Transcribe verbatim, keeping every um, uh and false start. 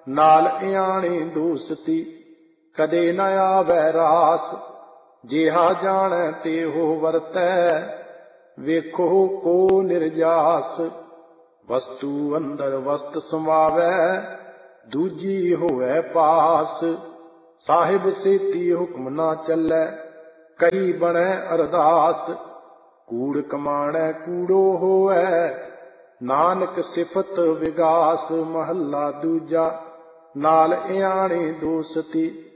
नाल इयाणी दोस्ती कदे न आवे रास। जेहा जाने तेहो वरतै वेखो को निर्जास। वस्तु अंदर वस्त समावै दूजी होवै पास। साहिब सेती हुक्म ना चलै कही बनै अरदास। कूड़ कमाणै कूड़ो होवै नानक सिफत विगास। महला दूजा नाल इयाणी दोस्ती